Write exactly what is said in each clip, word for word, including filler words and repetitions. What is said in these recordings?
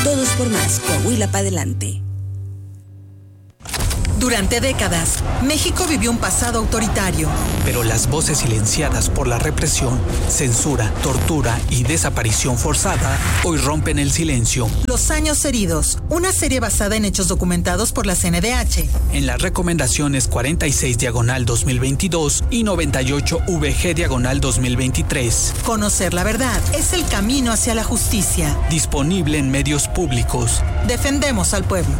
Todos por más. Coahuila para adelante. Durante décadas, México vivió un pasado autoritario. Pero las voces silenciadas por la represión, censura, tortura y desaparición forzada hoy rompen el silencio. Los años heridos, una serie basada en hechos documentados por la C N D H. En las recomendaciones cuarenta y seis diagonal dos mil veintidós y noventa y ocho V G diagonal dos mil veintitrés. Conocer la verdad es el camino hacia la justicia. Disponible en medios públicos. Defendemos al pueblo.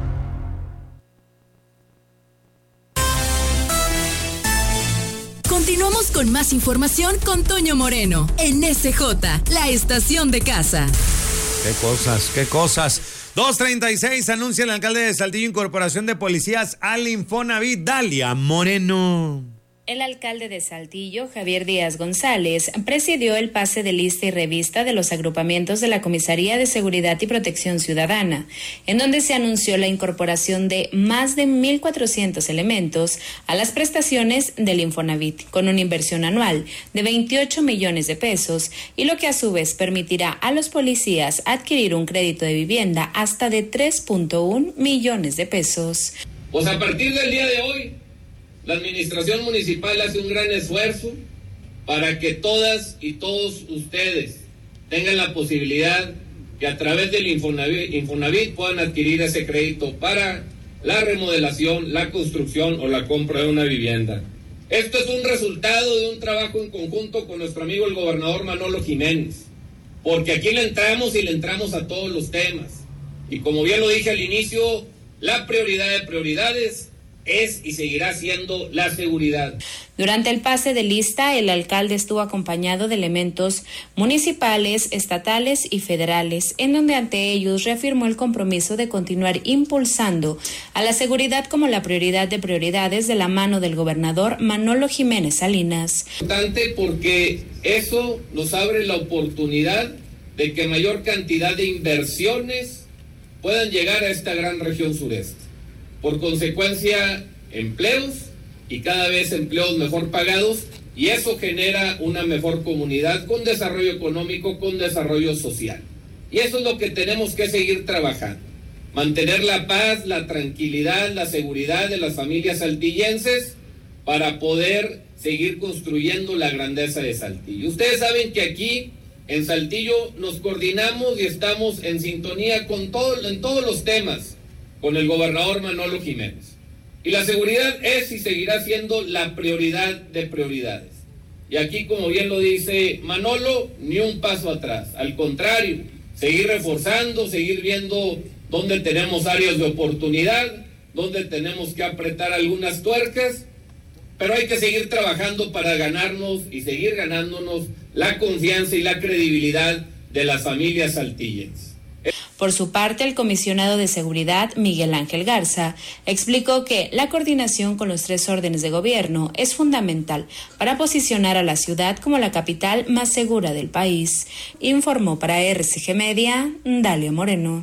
Continuamos con más información con Toño Moreno en S J, la estación de casa. Qué cosas, qué cosas. dos treinta y seis, anuncia el alcalde de Saltillo incorporación de policías al Infonavit. Dalia Moreno. El alcalde de Saltillo, Javier Díaz González, presidió el pase de lista y revista de los agrupamientos de la Comisaría de Seguridad y Protección Ciudadana, en donde se anunció la incorporación de más de mil cuatrocientos elementos a las prestaciones del Infonavit, con una inversión anual de veintiocho millones de pesos, y lo que a su vez permitirá a los policías adquirir un crédito de vivienda hasta de tres punto uno millones de pesos. Pues a partir del día de hoy, la administración municipal hace un gran esfuerzo para que todas y todos ustedes tengan la posibilidad que a través del Infonavit, Infonavit puedan adquirir ese crédito para la remodelación, la construcción o la compra de una vivienda. Esto es un resultado de un trabajo en conjunto con nuestro amigo el gobernador Manolo Jiménez, porque aquí le entramos y le entramos a todos los temas. Y como bien lo dije al inicio, la prioridad de prioridades es y seguirá siendo la seguridad. Durante el pase de lista, el alcalde estuvo acompañado de elementos municipales, estatales y federales, en donde ante ellos reafirmó el compromiso de continuar impulsando a la seguridad como la prioridad de prioridades de la mano del gobernador Manolo Jiménez Salinas. Importante porque eso nos abre la oportunidad de que mayor cantidad de inversiones puedan llegar a esta gran región sureste. Por consecuencia, empleos y cada vez empleos mejor pagados, y eso genera una mejor comunidad con desarrollo económico, con desarrollo social. Y eso es lo que tenemos que seguir trabajando. Mantener la paz, la tranquilidad, la seguridad de las familias saltillenses para poder seguir construyendo la grandeza de Saltillo. Ustedes saben que aquí en Saltillo nos coordinamos y estamos en sintonía con todo, en todos los temas con el gobernador Manolo Jiménez. Y la seguridad es y seguirá siendo la prioridad de prioridades. Y aquí, como bien lo dice Manolo, ni un paso atrás. Al contrario, seguir reforzando, seguir viendo dónde tenemos áreas de oportunidad, dónde tenemos que apretar algunas tuercas, pero hay que seguir trabajando para ganarnos y seguir ganándonos la confianza y la credibilidad de las familias saltillenses. Por su parte, el comisionado de seguridad, Miguel Ángel Garza, explicó que la coordinación con los tres órdenes de gobierno es fundamental para posicionar a la ciudad como la capital más segura del país. Informó para R C G Media, Dalia Moreno.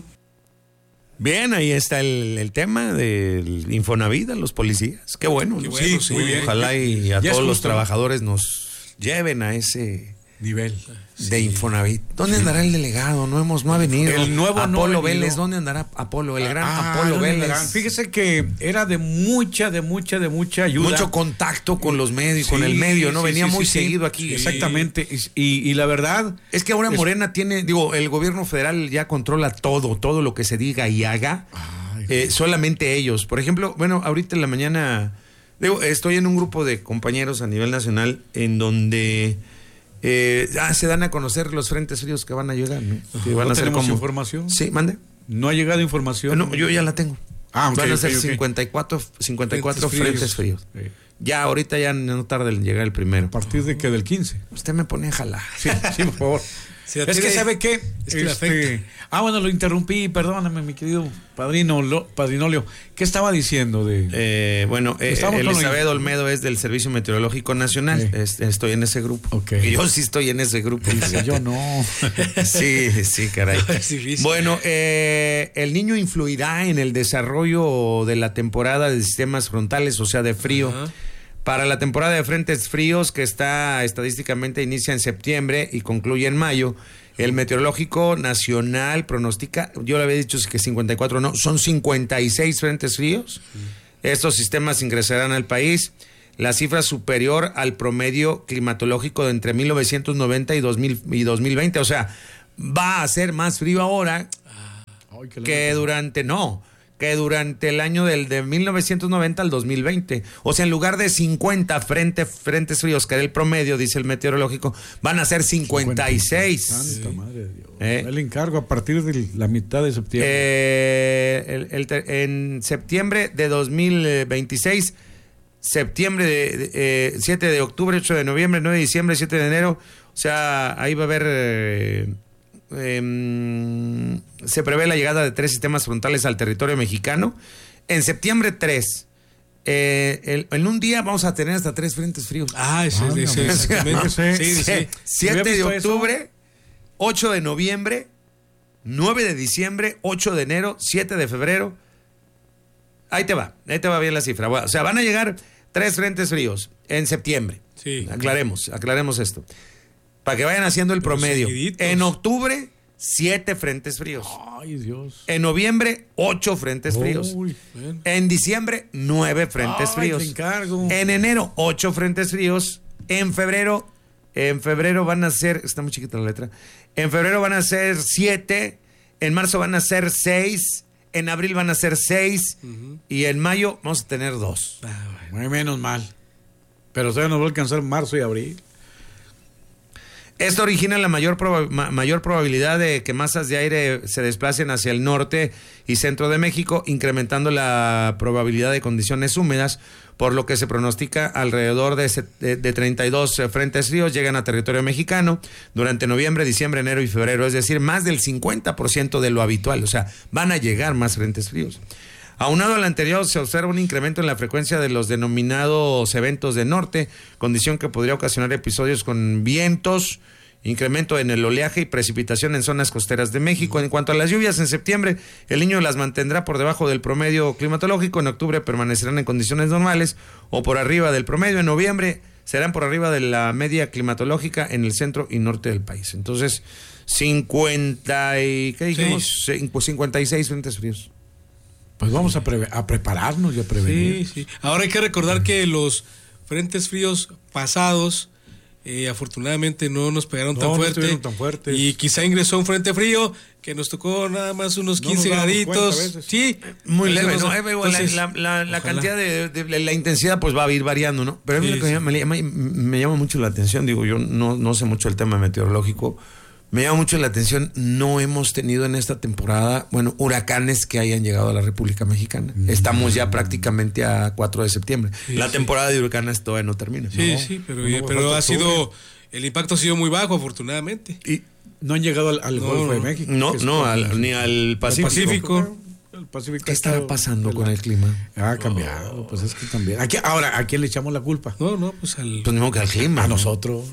Bien, ahí está el, el tema del Infonavit a los policías. Qué bueno. Qué bueno, sí, muy sí. bien. Ojalá y a Ya todos es los justo, trabajadores nos lleven a ese nivel de sí. Infonavit. ¿Dónde sí. andará el delegado? No hemos, no ha venido. El nuevo Apolo no Vélez, ¿dónde andará Apolo? El gran ah, Apolo Vélez. Fíjese que era de mucha, de mucha, de mucha ayuda. Mucho contacto con los medios, sí, con el medio, ¿no? Sí, Venía sí, muy sí, seguido sí. aquí. Exactamente. Y, y la verdad es que ahora es... Morena tiene, digo, el gobierno federal ya controla todo, todo lo que se diga y haga. Ay, eh, solamente ellos. Por ejemplo, bueno, ahorita en la mañana, digo, estoy en un grupo de compañeros a nivel nacional en donde Eh, ah, se dan a conocer los frentes fríos que van a llegar, ¿no? Que van ¿No a ser tenemos como... información? Sí, mande. ¿No ha llegado información? No, yo ya la tengo. Ah, okay, van a okay, ser okay. cincuenta y cuatro, cincuenta y cuatro frentes fríos. Frentes fríos. Sí. Ya ahorita ya no tarda en llegar el primero. ¿A partir de qué? ¿Del quince? Usted me pone a jalar. Sí, sí, por favor. Sí, es que, ¿sabe qué? Es que este, ah, bueno, lo interrumpí, perdóname, mi querido padrino, lo, padrinolio. ¿Qué estaba diciendo de...? Eh, bueno, eh, Elizabeth Olmedo es del Servicio Meteorológico Nacional. Sí. Es, estoy en ese grupo. Okay. Y yo sí estoy en ese grupo. Sí, yo no. Sí, sí, caray. Bueno, eh, el niño influirá en el desarrollo de la temporada de sistemas frontales, o sea, de frío. Ajá. Para la temporada de frentes fríos, que está estadísticamente inicia en septiembre y concluye en mayo, El Meteorológico Nacional pronostica, yo le había dicho que cincuenta y cuatro, no, son cincuenta y seis frentes fríos. Estos sistemas ingresarán al país. La cifra superior al promedio climatológico de entre mil novecientos noventa y, dos mil, y dos mil veinte. O sea, va a ser más frío ahora Ay, que durante, no, que durante el año del de mil novecientos noventa al dos mil veinte. O sea, en lugar de cincuenta frente, frentes fríos, que era el promedio, dice el meteorológico, van a ser cincuenta y seis. Santa madre de Dios. ¿Eh? El encargo a partir de la mitad de septiembre. Eh, el, el, en septiembre de dos mil veintiséis, septiembre de, de eh, siete de octubre, ocho de noviembre, nueve de diciembre, siete de enero. O sea, ahí va a haber... Eh, eh, se prevé la llegada de tres sistemas frontales al territorio mexicano. En septiembre tres. Eh, el, en un día vamos a tener hasta tres frentes fríos. Ah, ese, ah, ese, ese, exactamente. Sí, sí, sí. siete de octubre, eso? ocho de noviembre, nueve de diciembre, ocho de enero, siete de febrero. Ahí te va, ahí te va bien la cifra. O sea, van a llegar tres frentes fríos en septiembre. Sí. Aclaremos, aclaremos esto. Para que vayan haciendo el Pero promedio. Seguiditos. En octubre, siete frentes fríos. Ay, Dios. En noviembre, ocho frentes fríos. Uy, bien. En diciembre, nueve frentes Ay, fríos. te encargo. En enero, ocho frentes fríos. En febrero, en febrero van a ser, está muy chiquita la letra. En febrero van a ser siete. En marzo van a ser seis. En abril van a ser seis. Uh-huh. Y en mayo vamos a tener dos. Ah, bueno, menos mal. Pero todavía nos va a alcanzar marzo y abril. Esto origina la mayor, proba- ma- mayor probabilidad de que masas de aire se desplacen hacia el norte y centro de México, incrementando la probabilidad de condiciones húmedas, por lo que se pronostica alrededor de, set- de, de treinta y dos frentes fríos llegan a territorio mexicano durante noviembre, diciembre, enero y febrero, es decir, más del cincuenta por ciento de lo habitual. O sea, van a llegar más frentes fríos. Aunado al anterior, se observa un incremento en la frecuencia de los denominados eventos de norte, condición que podría ocasionar episodios con vientos, incremento en el oleaje y precipitación en zonas costeras de México. En cuanto a las lluvias, en septiembre el Niño las mantendrá por debajo del promedio climatológico, en octubre permanecerán en condiciones normales o por arriba del promedio, en noviembre serán por arriba de la media climatológica en el centro y norte del país. Entonces, cincuenta y, ¿qué dijimos? Sí. cincuenta y seis frentes fríos. Pues vamos a, pre- a prepararnos y a prevenir. Sí, sí. Ahora hay que recordar que los frentes fríos pasados, eh, afortunadamente no nos pegaron no, tan, no fuerte, tan fuertes. Y quizá ingresó un frente frío que nos tocó nada más unos quince no graditos. Sí, muy leve, ¿no? Entonces, la, la, la cantidad de, de, de la intensidad pues va a ir variando, ¿no? Pero a mí sí, me, sí. Me, llama, me llama mucho la atención, digo, yo no, no sé mucho el tema meteorológico. Me llama mucho la atención, no hemos tenido en esta temporada, bueno, huracanes que hayan llegado a la República Mexicana. Mm. Estamos ya prácticamente a cuatro de septiembre. Sí, la sí. temporada de huracanes todavía no termina. Sí, no, sí, pero, no, pero ha sido, el impacto ha sido muy bajo, afortunadamente. Y no han llegado al, al no, Golfo de México. No, no, al, ni al Pacífico. Al Pacífico. El Pacífico. ¿Qué estará pasando con el clima? Ha cambiado, oh. pues es que también. Aquí, ahora, ¿a quién le echamos la culpa? No, no, pues al... Pues mismo que al clima. A ¿no? nosotros.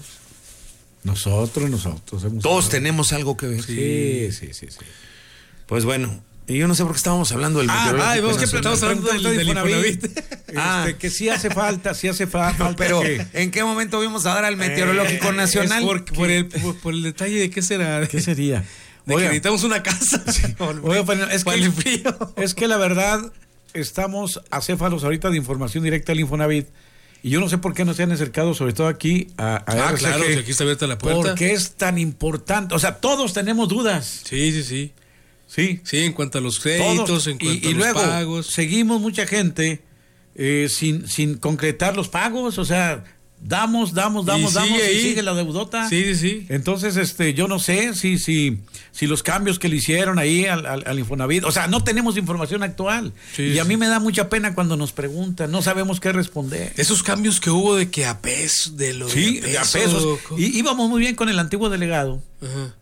Nosotros, nosotros. Hemos Todos hablado. Tenemos algo que ver. Sí, sí, sí, sí. Pues bueno, y yo no sé por qué estábamos hablando del ah, meteorológico. Ah, vos que estamos hablando del, del Infonavit. ah, este, que sí hace falta, sí hace falta. Pero, que... ¿en qué momento vimos a dar al Meteorológico eh, Nacional? Por, por, el, por, por el detalle de qué será. ¿Qué sería? De Oiga, que necesitamos una casa. Sí. Oiga, pero es, que, el frío. Es que la verdad, estamos acéfalos ahorita de información directa al Infonavit. Y yo no sé por qué no se han acercado, sobre todo aquí, a, a Ah, R C G, claro, que aquí está abierta la puerta. Porque es tan importante. O sea, todos tenemos dudas. Sí, sí, sí. Sí. Sí, en cuanto a los créditos, todos, en cuanto y, a y los luego pagos. Seguimos mucha gente eh, sin, sin concretar los pagos. O sea, damos, damos, damos, y damos y sigue la deudota. Sí, sí, sí. Entonces, este, yo no sé si, si, si los cambios que le hicieron ahí al, al, al Infonavit, o sea, no tenemos información actual. Sí, y a mí sí. me da mucha pena cuando nos preguntan, no sabemos qué responder. Esos cambios que hubo de que a pesos, de los sí, de a pesos. Y íbamos muy bien con el antiguo delegado. Ajá.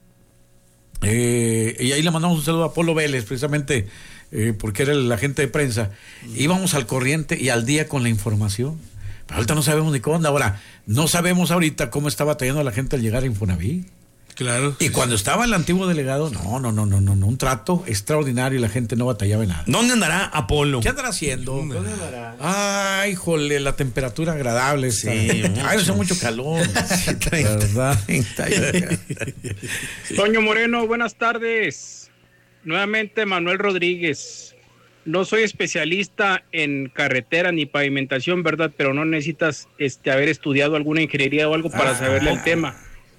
Eh, y ahí le mandamos un saludo a Polo Vélez, precisamente eh, porque era el agente de prensa. Uh-huh. Íbamos al corriente y al día con la información. Pero ahorita no sabemos ni qué onda. Ahora, no sabemos ahorita cómo está batallando la gente al llegar a Infonavit. Claro. Y cuando estaba el antiguo delegado, no, no, no, no, no, no, un trato extraordinario y la gente no batallaba en nada. ¿Dónde andará Apolo? ¿Qué andará haciendo? ¿Dónde andará? Ay, híjole, la temperatura agradable está. Sí, Ay, hace mucho calor. Sí, treinta, ¿verdad? Toño Moreno, buenas tardes. Nuevamente Manuel Rodríguez. No soy especialista en carretera ni pavimentación, ¿verdad? Pero no necesitas este, haber estudiado alguna ingeniería o algo para ah, saberle el tema.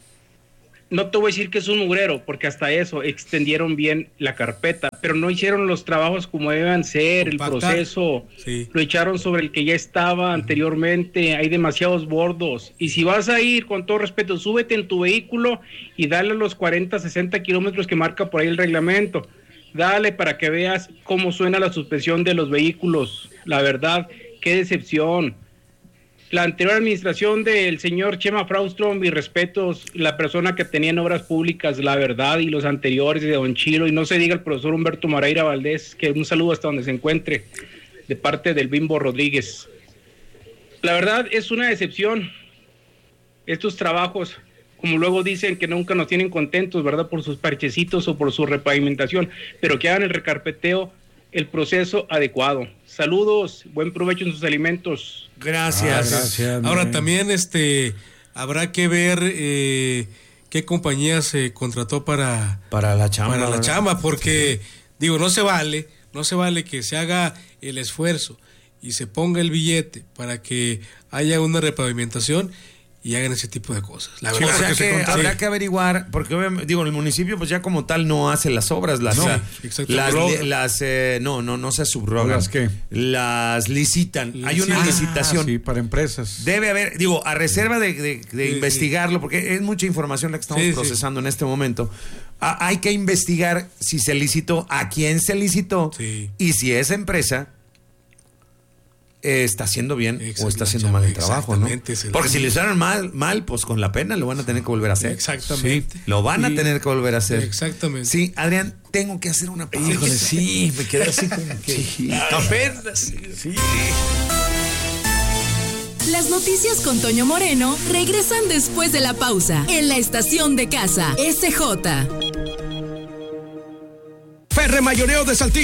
No te voy a decir que es un mugrero, porque hasta eso extendieron bien la carpeta, pero no hicieron los trabajos como deben ser, el proceso, sí. Lo echaron sobre el que ya estaba anteriormente, hay demasiados bordos, y si vas a ir, con todo respeto, súbete en tu vehículo y dale los cuarenta, sesenta kilómetros que marca por ahí el reglamento, dale para que veas cómo suena la suspensión de los vehículos, la verdad, qué decepción. La anterior administración del señor Chema Fraustrom, mis respetos, la persona que tenía en obras públicas, la verdad, y los anteriores de Don Chilo, y no se diga el profesor Humberto Moreira Valdés, que un saludo hasta donde se encuentre, de parte del Bimbo Rodríguez. La verdad es una decepción estos trabajos, como luego dicen que nunca nos tienen contentos, ¿verdad? Por sus parchecitos o por su repavimentación, pero que hagan el recarpeteo, el proceso adecuado. Saludos, buen provecho en sus alimentos. Gracias. Ah, gracias. Ahora también este habrá que ver eh, qué compañía se contrató para para la chamba, para la chamba, porque sí. digo, no se vale, no se vale que se haga el esfuerzo y se ponga el billete para que haya una repavimentación y hagan ese tipo de cosas. La verdad, sí, o sea que, que se habrá sí. que averiguar, porque obviamente, digo, el municipio pues ya como tal no hace las obras, las no, las, las, las eh, no, no, no se subrogan. ¿Las qué? Las licitan. Licitan. Hay una ah, licitación. Sí, para empresas. Debe haber, digo, a reserva de, de, de sí, investigarlo, sí. porque es mucha información la que estamos sí, procesando sí. en este momento. Ah, hay que investigar si se licitó, a quién se licitó sí. y si esa empresa Eh, está haciendo bien o está haciendo mal el trabajo, ¿no? Porque si le hicieron mal, mal, pues con la pena lo van a tener que volver a hacer. Exactamente. Sí, lo van a y, tener que volver a hacer. Exactamente. Sí, Adrián, tengo que hacer una pausa. Híjole, sí, me quedé así como que... Sí. Apenas. Sí. Las noticias con Toño Moreno regresan después de la pausa en la estación de casa S J. Ferre Mayoreo de Saltillo.